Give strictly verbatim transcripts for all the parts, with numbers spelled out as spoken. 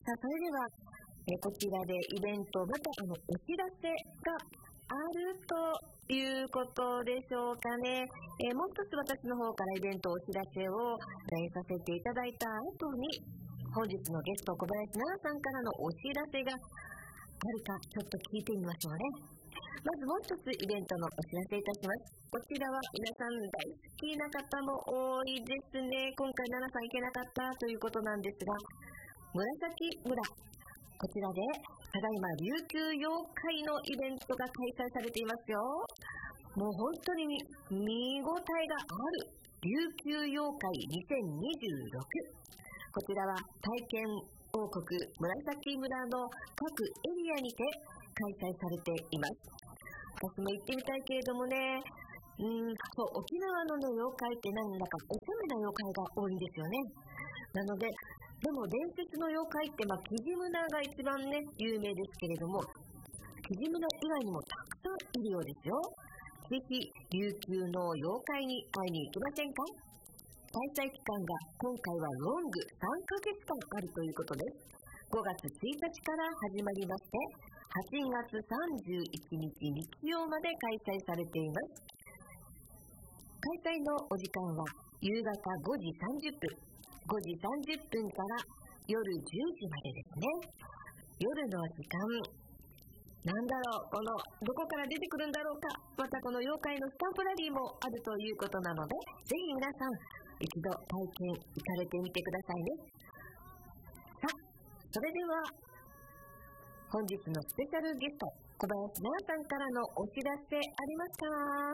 さあ、それでは、えー、こちらでイベント、またあのお知らせがあるということでしょうかね。えー、もう一つ私の方からイベントお知らせを、えー、させていただいた後に、本日のゲスト小林奈々さんからのお知らせがあるかちょっと聞いてみましょうね。まずもう一つイベントのお知らせいたします。こちらは皆さん大好きな方も多いですね。今回奈々さん行けなかったということなんですが、紫村、こちらでただいま琉球妖怪のイベントが開催されていますよ。もう本当に見応えがある琉球妖怪にせんにじゅうろく、こちらは体験王国紫村の各エリアにて開催されています。私も行ってみたいけれどもね、うーんそう沖縄の、ね、妖怪ってなんだかお茶目な妖怪が多いんですよね。なのででも伝説の妖怪って、まあ、キジムナが一番ね有名ですけれども、キジムナ以外にもたくさんいるようですよ。ぜひ琉球の妖怪に会いに行きませんか。開催期間が今回はロングさんかげつかんあるということです。ごがつついたちから始まりまして、はちがつさんじゅういちにち日曜まで開催されています。開催のお時間は夕方ごじさんじゅっぷん、ごじさんじゅっぷんから夜じゅうじまでですね。夜の時間、なんだろう、このどこから出てくるんだろうか。またこの妖怪のスタンプラリーもあるということなので、ぜひ皆さん一度体験行かれてみてくださいね。さあ、それでは本日のスペシャルゲスト、小林奈々さんからのお知らせありますか。 はい、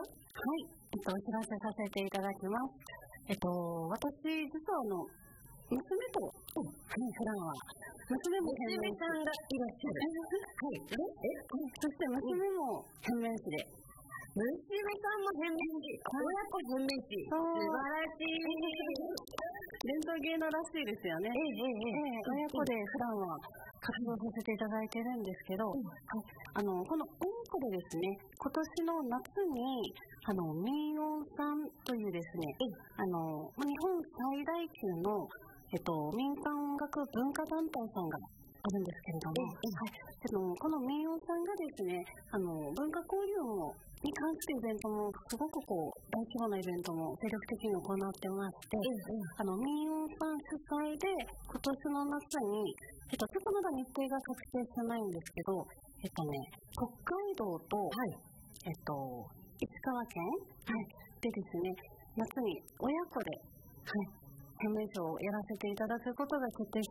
えっと、お知らせさせていただきます。えっと、私、実はあの、娘と、うん、普段は、娘も娘さんがいらっしゃる。はい。ええそして娘も変面師で。 娘さんも変面師。親子変面師。素晴らしい。 伝統芸能らしいですよね。ええええ、親子で普段は活動させていただいてるんですけど、うん、あのこの親子でですね、今年の夏にあの民謡さんというですね、うん、あの日本最大級のえっと民間音楽文化団体さんがあるんですけれども、うんはい、この民謡さんがですね、あの文化交流もに関するイベントもすごくこう大規模なイベントも精力的に行ってまして、うんうん、あの民謡さん主催で今年の夏に、えっと、ちょっとまだ日程が確定してないんですけど、えっとね、北海道と、はい、えっと、石川県、はい、でですね、夏に親子で、はい、変面ショーをやらせていただくことが決定し